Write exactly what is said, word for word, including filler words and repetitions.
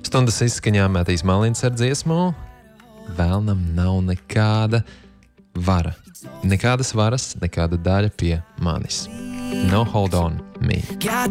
Stundas izskaņā Matīs Malins ar dziesmu Vēlnam nav nekāda vara. Nekādas varas, nekāda daļa pie manis. No hold on me.